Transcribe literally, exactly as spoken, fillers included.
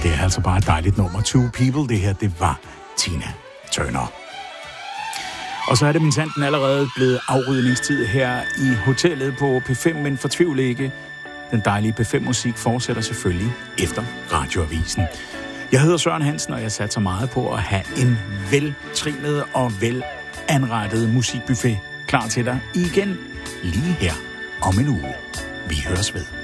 det er altså bare et dejligt nummer. Two People, det her, det var Tina Turner. Og så er det min sanden allerede blevet afrydningstid her i hotellet på P fem, men fortvivl ikke. Den dejlige P fem-musik fortsætter selvfølgelig efter radioavisen. Jeg hedder Søren Hansen, og jeg satser meget på at have en veltrinet og velanrettet musikbuffet klar til dig igen lige her om en uge. Vi høres ved.